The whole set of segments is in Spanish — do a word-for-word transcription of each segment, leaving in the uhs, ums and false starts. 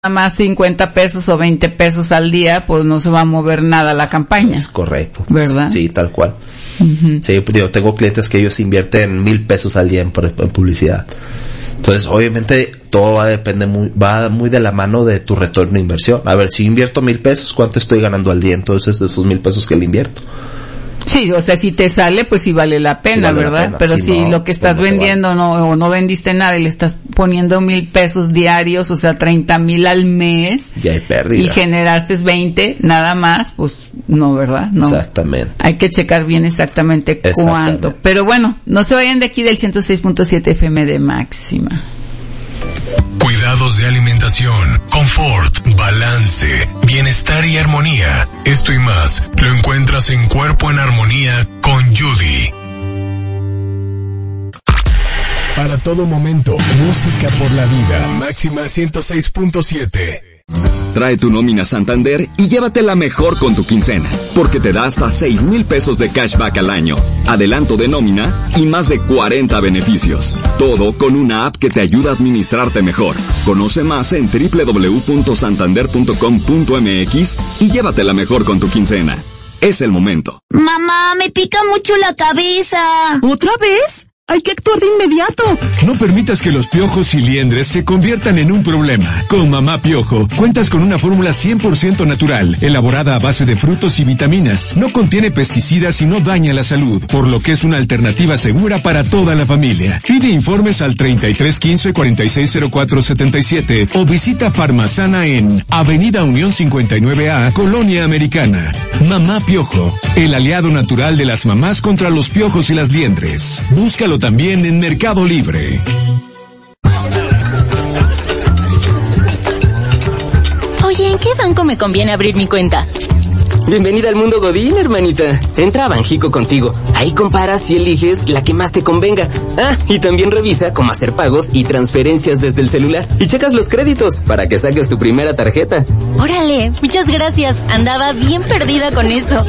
más cincuenta pesos o veinte pesos al día, pues no se va a mover nada la campaña. Es correcto. ¿Verdad? Sí, tal cual. Uh-huh. Sí, yo tengo clientes que ellos invierten mil pesos al día en, en publicidad. Entonces, obviamente, todo va a depender muy, va muy de la mano de tu retorno de inversión. A ver, si invierto mil pesos, ¿cuánto estoy ganando al día? Entonces, de esos mil pesos que le invierto. Sí, o sea, si te sale, pues sí vale la pena, sí vale ¿verdad? La pena. Pero si, si no, lo que estás pues no vendiendo no, o no vendiste nada y le estás poniendo mil pesos diarios, o sea, treinta mil al mes. Ya hay pérdida. Y generaste veinte, nada más, pues no, ¿verdad? No. Exactamente. Hay que checar bien exactamente, exactamente cuánto. Pero bueno, no se vayan de aquí del ciento seis punto siete F M de Máxima. Cuidados de alimentación, confort, balance, bienestar y armonía. Esto y más lo encuentras en Cuerpo en Armonía con Judy. Para todo momento, música por la vida. Máxima ciento seis punto siete. Trae tu nómina Santander y llévatela mejor con tu quincena, porque te da hasta seis mil pesos de cashback al año, adelanto de nómina y más de cuarenta beneficios. Todo con una app que te ayuda a administrarte mejor. Conoce más en doble u doble u doble u punto santander punto com punto m x y llévatela mejor con tu quincena. Es el momento. Mamá, me pica mucho la cabeza. ¿Otra vez? ¡Hay que actuar de inmediato! No permitas que los piojos y liendres se conviertan en un problema. Con Mamá Piojo, cuentas con una fórmula cien por ciento natural, elaborada a base de frutos y vitaminas. No contiene pesticidas y no daña la salud, por lo que es una alternativa segura para toda la familia. Pide informes al treinta y tres quince cuarenta y seis cero cuatro setenta y siete o visita Farmasana en Avenida Unión cincuenta y nueve A, Colonia Americana. Mamá Piojo, el aliado natural de las mamás contra los piojos y las liendres. Búscalo también en Mercado Libre. Oye, ¿en qué banco me conviene abrir mi cuenta? Bienvenida al mundo Godín, hermanita. Entra a Banjico Contigo. Ahí comparas y eliges la que más te convenga. Ah, y también revisa cómo hacer pagos y transferencias desde el celular. Y checas los créditos para que saques tu primera tarjeta. Órale, muchas gracias. Andaba bien perdida con eso.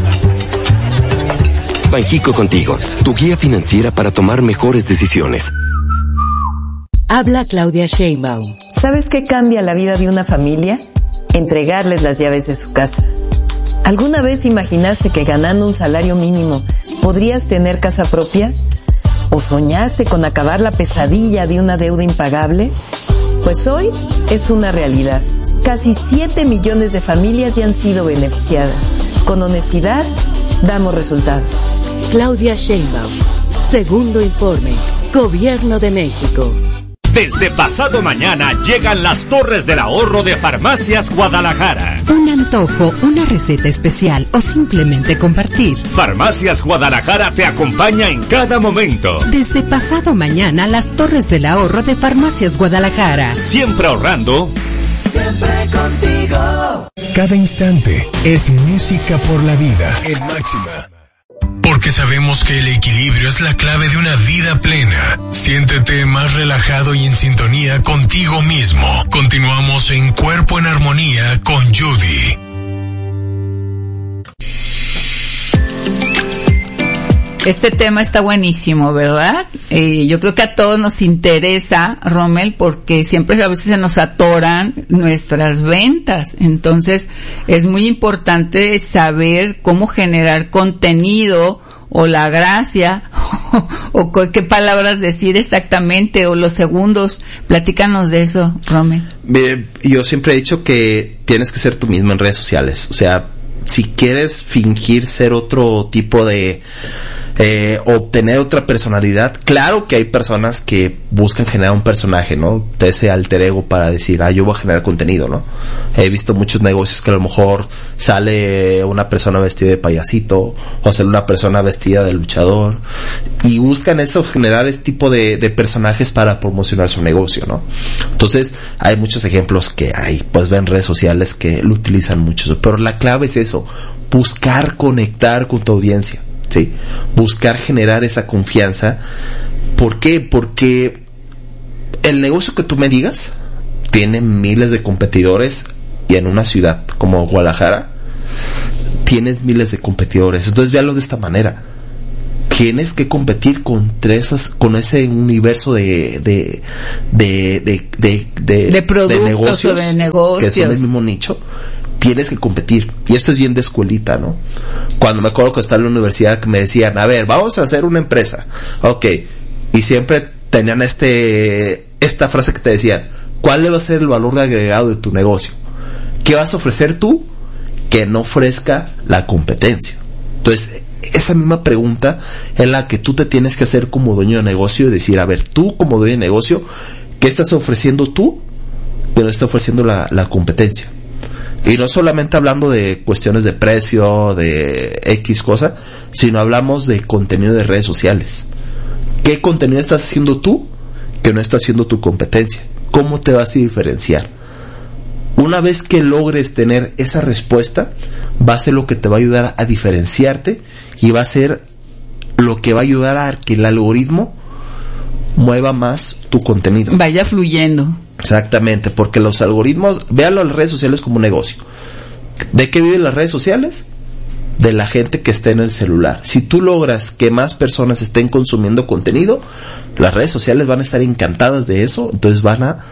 Banjico Contigo, tu guía financiera para tomar mejores decisiones. Habla Claudia Sheinbaum. ¿Sabes qué cambia la vida de una familia? Entregarles las llaves de su casa. ¿Alguna vez imaginaste que ganando un salario mínimo podrías tener casa propia? ¿O soñaste con acabar la pesadilla de una deuda impagable? Pues hoy es una realidad. Casi siete millones de familias ya han sido beneficiadas. Con honestidad, damos resultados. Claudia Sheinbaum. Segundo informe. Gobierno de México. Desde pasado mañana llegan las Torres del Ahorro de Farmacias Guadalajara. Un antojo, una receta especial o simplemente compartir. Farmacias Guadalajara te acompaña en cada momento. Desde pasado mañana las Torres del Ahorro de Farmacias Guadalajara. Siempre ahorrando. Siempre contigo. Cada instante es música por la vida en Máxima. Porque sabemos que el equilibrio es la clave de una vida plena. Siéntete más relajado y en sintonía contigo mismo. Continuamos en Cuerpo en Armonía con Judy. Este tema está buenísimo, ¿verdad? Eh, yo creo que a todos nos interesa, Rommel, porque siempre a veces se nos atoran nuestras ventas. Entonces, es muy importante saber cómo generar contenido o la gracia o, o qué palabras decir exactamente o los segundos. Platícanos de eso, Rommel. Mire, yo siempre he dicho que tienes que ser tú mismo en redes sociales. O sea, si quieres fingir ser otro tipo de eh, obtener otra personalidad, claro que hay personas que buscan generar un personaje, ¿no? Ese alter ego para decir, ah, yo voy a generar contenido, ¿no? He visto muchos negocios que a lo mejor sale una persona vestida de payasito o sale una persona vestida de luchador y buscan eso, generar este tipo de, de personajes para promocionar su negocio, ¿no? Entonces, hay muchos ejemplos que hay, pues ven redes sociales que lo utilizan mucho, pero la clave es eso, buscar conectar con tu audiencia. Sí, buscar generar esa confianza. ¿Por qué? Porque el negocio que tú me digas tiene miles de competidores y en una ciudad como Guadalajara tienes miles de competidores. Entonces véalo de esta manera. tienes que competir contra esas, con ese universo de de de de de, de, de productos de negocios, o de negocios que son del mismo nicho. Tienes que competir. Y esto es bien de escuelita, ¿no? Cuando me acuerdo que estaba en la universidad que me decían, a ver, vamos a hacer una empresa. Okay. Y siempre tenían este esta frase que te decían, ¿cuál va a ser el valor de agregado de tu negocio? ¿Qué vas a ofrecer tú que no ofrezca la competencia? Entonces, esa misma pregunta es la que tú te tienes que hacer como dueño de negocio y decir, a ver, tú como dueño de negocio, ¿qué estás ofreciendo tú que no está ofreciendo la, la competencia? Y no solamente hablando de cuestiones de precio, de X cosa, sino hablamos de contenido de redes sociales. ¿Qué contenido estás haciendo tú que no está haciendo tu competencia? ¿Cómo te vas a diferenciar? Una vez que logres tener esa respuesta, va a ser lo que te va a ayudar a diferenciarte y va a ser lo que va a ayudar a que el algoritmo mueva más tu contenido. Vaya fluyendo. Exactamente, porque los algoritmos, véanlo en las redes sociales como un negocio. ¿De qué viven las redes sociales? De la gente que está en el celular. Si tú logras que más personas estén consumiendo contenido, las redes sociales van a estar encantadas de eso, entonces van a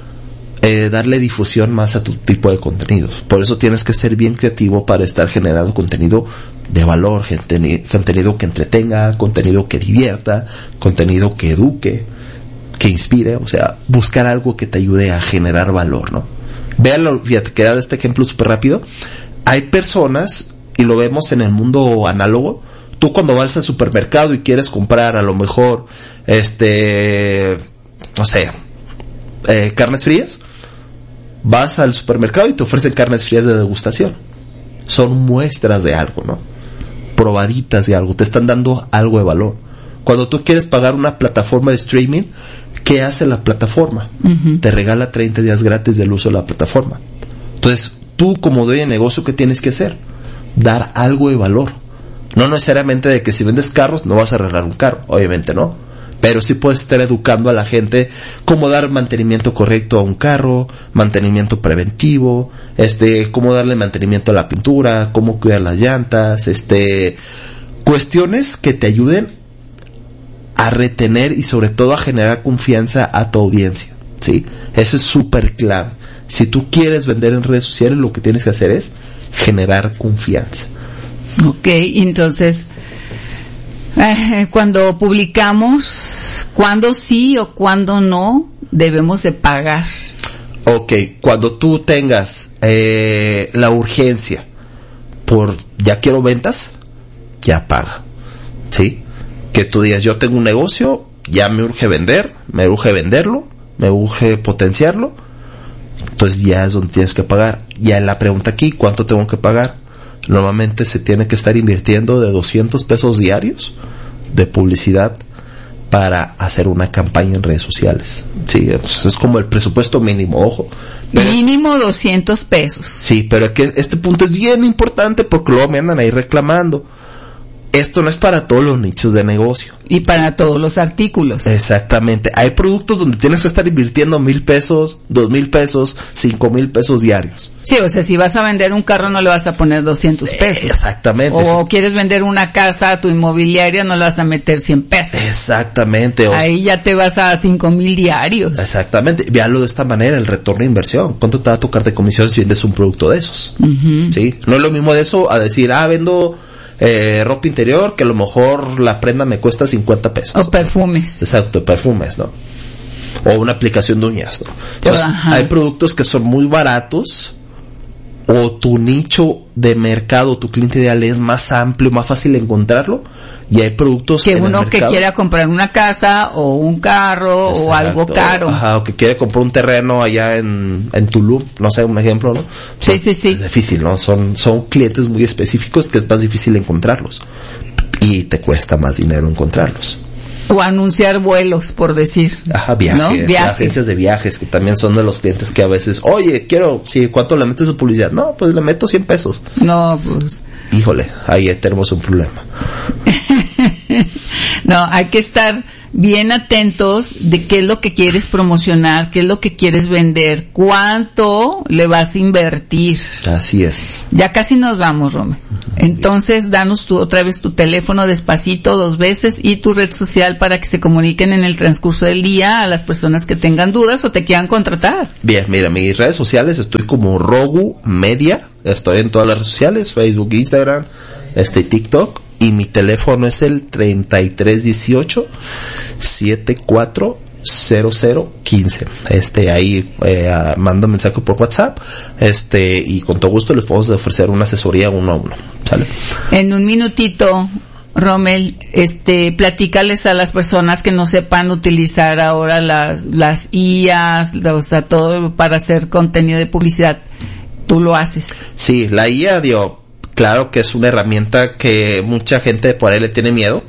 eh, darle difusión más a tu tipo de contenidos. Por eso tienes que ser bien creativo para estar generando contenido de valor, gente, contenido que entretenga, contenido que divierta, contenido que eduque, que inspire, o sea, buscar algo que te ayude a generar valor, ¿no? Véanlo, fíjate, que da este ejemplo súper rápido. Hay personas, y lo vemos en el mundo análogo, tú cuando vas al supermercado y quieres comprar a lo mejor, este, no sé, eh, carnes frías, vas al supermercado y te ofrecen carnes frías de degustación. Son muestras de algo, ¿no? Probaditas de algo, te están dando algo de valor. Cuando tú quieres pagar una plataforma de streaming, ¿qué hace la plataforma? Uh-huh. Te regala treinta días gratis del uso de la plataforma. Entonces, tú como dueño de negocio, ¿qué tienes que hacer? Dar algo de valor. No necesariamente de que si vendes carros no vas a arreglar un carro, obviamente no. Pero sí puedes estar educando a la gente cómo dar mantenimiento correcto a un carro, mantenimiento preventivo, este, cómo darle mantenimiento a la pintura, cómo cuidar las llantas, este, cuestiones que te ayuden a retener y sobre todo a generar confianza a tu audiencia, ¿sí? Eso es súper clave. Si tú quieres vender en redes sociales, lo que tienes que hacer es generar confianza. Ok, entonces, eh, cuando publicamos, ¿cuándo sí o cuándo no debemos de pagar? Ok, cuando tú tengas eh, la urgencia por ya quiero ventas, ya paga, ¿sí? Que tú digas, yo tengo un negocio, ya me urge vender, me urge venderlo, me urge potenciarlo, entonces ya es donde tienes que pagar. Ya en la pregunta aquí, ¿cuánto tengo que pagar? Normalmente se tiene que estar invirtiendo de doscientos pesos diarios de publicidad para hacer una campaña en redes sociales. Sí, es como el presupuesto mínimo, ojo. Pero, mínimo doscientos pesos. Sí, pero que este punto es bien importante porque luego me andan ahí reclamando. Esto no es para todos los nichos de negocio. Y para todos los artículos. Exactamente. Hay productos donde tienes que estar invirtiendo mil pesos, dos mil pesos, cinco mil pesos diarios. Sí, o sea, si vas a vender un carro no le vas a poner doscientos pesos. Eh, exactamente. O eso. Quieres vender una casa, tu inmobiliaria, no le vas a meter cien pesos. Exactamente. O Ahí ya te vas a cinco mil diarios. Exactamente. Véalo de esta manera, el retorno de inversión. ¿Cuánto te va a tocar de comisión si vendes un producto de esos? Uh-huh. ¿Sí? No es lo mismo de eso a decir, ah, vendo Eh, ropa interior que a lo mejor la prenda me cuesta cincuenta pesos. O perfumes. Exacto, perfumes, ¿no? O una aplicación de uñas, ¿no? Entonces, hay productos que son muy baratos o tu nicho de mercado, tu cliente ideal es más amplio, más fácil encontrarlo, y hay productos que en uno el que quiera comprar una casa o un carro. Exacto. O algo caro. Ajá, o que quiere comprar un terreno allá en, en Tulum, no sé, un ejemplo, ¿no? Sí, pues, sí, sí. Es difícil, ¿no? Son, son clientes muy específicos que es más difícil encontrarlos. Y te cuesta más dinero encontrarlos. O anunciar vuelos, por decir. Ajá, viajes, ¿no? Viajes. Agencias de viajes, que también son de los clientes que a veces, oye, quiero, sí, ¿cuánto le metes de publicidad? No, pues le meto cien pesos. No, pues. Híjole, ahí tenemos un problema. No, hay que estar bien atentos de qué es lo que quieres promocionar, qué es lo que quieres vender, cuánto le vas a invertir. Así es. Ya casi nos vamos, Rome. Entonces, danos tu, otra vez tu teléfono despacito, dos veces, y tu red social para que se comuniquen en el transcurso del día a las personas que tengan dudas o te quieran contratar. Bien, mira, mis redes sociales, estoy como Rogu Media, estoy en todas las redes sociales, Facebook, Instagram, este, TikTok. Y mi teléfono es el treinta y tres dieciocho setenta y cuatro cero cero quince. Este, ahí, eh, mando mensaje por WhatsApp, este, y con todo gusto les podemos ofrecer una asesoría uno a uno, ¿sale? En un minutito, Rommel, este, platícales a las personas que no sepan utilizar ahora las, las I As, o sea, todo para hacer contenido de publicidad. Tú lo haces. Sí, la I A, digo, claro que es una herramienta que mucha gente por ahí le tiene miedo,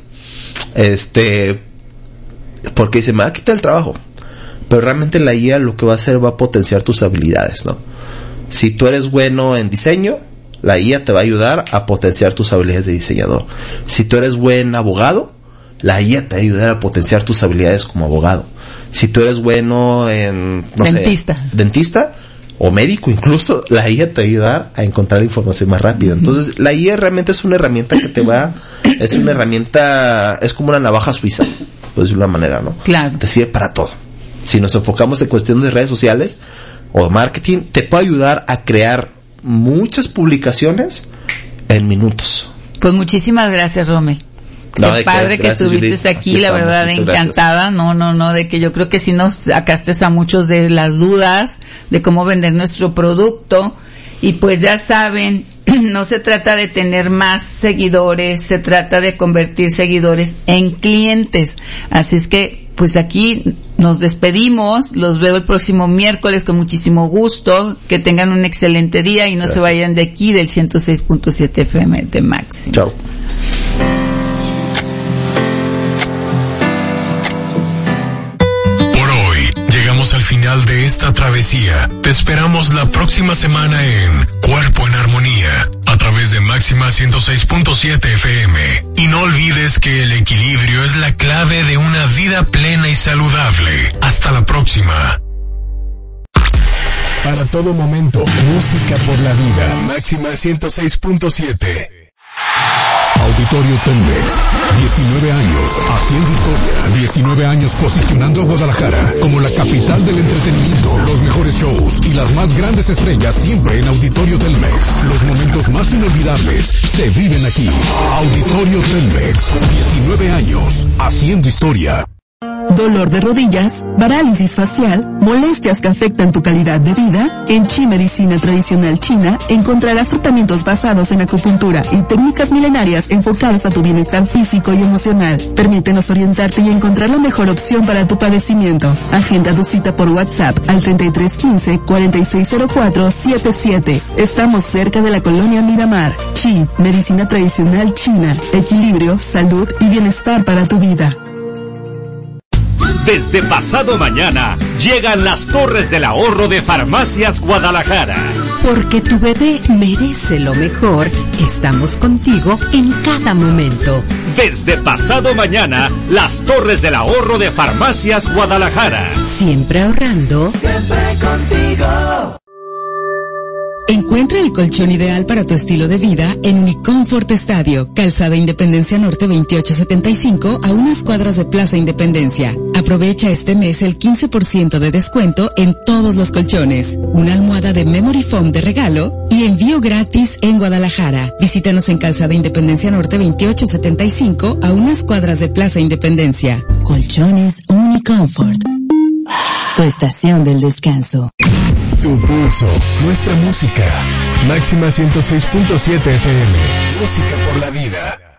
este, porque dice, me va a quitar el trabajo, pero realmente la I A lo que va a hacer va a potenciar tus habilidades, ¿no? Si tú eres bueno en diseño, la I A te va a ayudar a potenciar tus habilidades de diseñador. Si tú eres buen abogado, la I A te va a ayudar a potenciar tus habilidades como abogado. Si tú eres bueno en, no dentista. sé, dentista, o médico incluso, la I A te va a ayudar a encontrar la información más rápido. Entonces, la I A realmente es una herramienta que te va, es una herramienta, es como una navaja suiza, por decirlo de una manera, ¿no? Claro. Te sirve para todo. Si nos enfocamos en cuestiones de redes sociales o marketing, te puede ayudar a crear muchas publicaciones en minutos. Pues muchísimas gracias, Rommel. No, Qué padre que estuviste aquí, aquí, la estamos, verdad, encantada. Gracias. No, no, no, de que yo creo que sí nos sacaste a muchos de las dudas de cómo vender nuestro producto. Y pues ya saben, no se trata de tener más seguidores, se trata de convertir seguidores en clientes. Así es que, pues aquí nos despedimos, los veo el próximo miércoles con muchísimo gusto, que tengan un excelente día y no Gracias. Se vayan de aquí del ciento seis punto siete F M de Máxima. Chao. Al final de esta travesía. Te esperamos la próxima semana en Cuerpo en Armonía, a través de Máxima ciento seis punto siete F M. Y no olvides que el equilibrio es la clave de una vida plena y saludable. Hasta la próxima. Para todo momento, música por la vida. Máxima ciento seis punto siete. Auditorio Telmex, diecinueve años haciendo historia, diecinueve años posicionando a Guadalajara como la capital del entretenimiento, los mejores shows y las más grandes estrellas siempre en Auditorio Telmex. Los momentos más inolvidables se viven aquí. Auditorio Telmex, diecinueve años haciendo historia. Dolor de rodillas, parálisis facial, molestias que afectan tu calidad de vida. En Chi Medicina Tradicional China encontrarás tratamientos basados en acupuntura y técnicas milenarias enfocadas a tu bienestar físico y emocional. Permítenos orientarte y encontrar la mejor opción para tu padecimiento. Agenda tu cita por WhatsApp al treinta y tres quince, cuarenta y seis cero cuatro setenta y siete. Estamos cerca de la colonia Miramar. Chi Medicina Tradicional China. Equilibrio, salud y bienestar para tu vida. Desde pasado mañana llegan las Torres del Ahorro de Farmacias Guadalajara. Porque tu bebé merece lo mejor, estamos contigo en cada momento. Desde pasado mañana, las Torres del Ahorro de Farmacias Guadalajara. Siempre ahorrando. Siempre contigo. Encuentra el colchón ideal para tu estilo de vida en Uniconfort Estadio, Calzada Independencia Norte veintiocho setenta y cinco, a unas cuadras de Plaza Independencia. Aprovecha este mes el quince por ciento de descuento en todos los colchones, una almohada de Memory Foam de regalo y envío gratis en Guadalajara. Visítanos en Calzada Independencia Norte veintiocho setenta y cinco, a unas cuadras de Plaza Independencia. Colchones Uniconfort, tu estación del descanso. Tu pulso, nuestra música. Máxima ciento seis punto siete F M. Música por la vida.